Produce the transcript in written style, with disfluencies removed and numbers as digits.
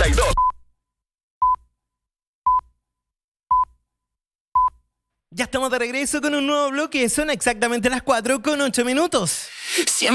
92. Ya estamos de regreso con un nuevo bloque. Son exactamente las 4:08.